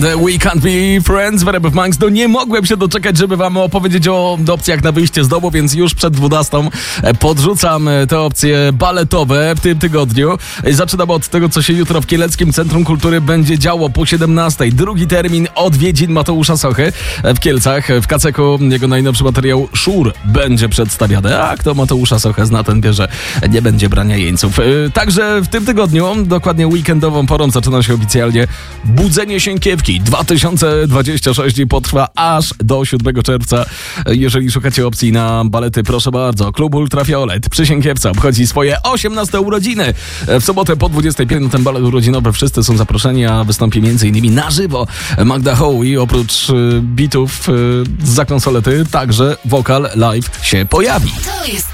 We Can't Be Friends, Verb Manx. No nie mogłem się doczekać, żeby wam opowiedzieć o opcjach na wyjście z domu, więc już przed 12 podrzucam te opcje baletowe w tym tygodniu. Zaczynamy od tego, co się jutro w Kieleckim Centrum Kultury będzie działo po 17. Drugi termin odwiedzin Mateusza Sochy w Kielcach. W Kaceku jego najnowszy materiał Szur będzie przedstawiany. A kto Mateusza Sochę zna, ten wie, że nie będzie brania jeńców. Także w tym tygodniu, dokładnie weekendową porą, zaczyna się oficjalnie Budzenie Sienkiewki 2026 i potrwa aż do 7 czerwca. Jeżeli szukacie opcji na balety, proszę bardzo. Klub Ultrafiolet przy Sienkiewce obchodzi swoje 18 urodziny. W sobotę po 25 na ten balet urodzinowy wszyscy są zaproszeni, a wystąpi m.in. na żywo Magda Hołi. Oprócz bitów za konsolety także wokal live się pojawi.